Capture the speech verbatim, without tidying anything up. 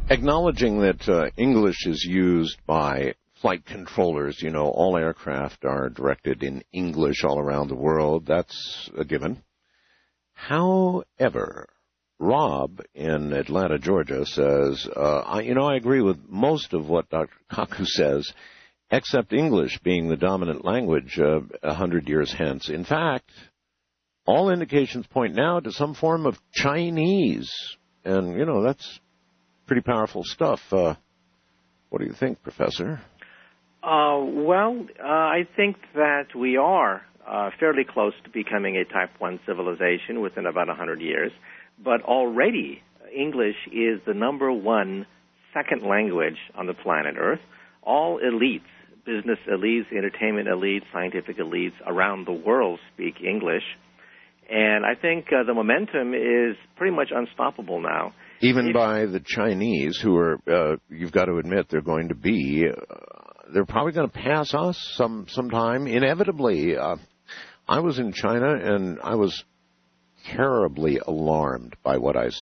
Acknowledging that uh, English is used by flight controllers, you know, all aircraft are directed in English all around the world. That's a given. However, Rob in Atlanta, Georgia says, uh, I, you know, I agree with most of what Doctor Kaku says, except English being the dominant language uh, a hundred years hence. In fact, all indications point now to some form of Chinese. And, you know, that's pretty powerful stuff. Uh, what do you think, Professor? Uh, well, uh, I think that we are uh, fairly close to becoming a Type one civilization within about one hundred years. But already, English is the number one second language on the planet Earth. All elites, business elites, entertainment elites, scientific elites around the world speak English. And I think uh, the momentum is pretty much unstoppable now. Even if, by the Chinese, who are, uh, you've got to admit, they're going to be, uh, they're probably going to pass us some sometime, inevitably. Uh, I was in China, and I was terribly alarmed by what I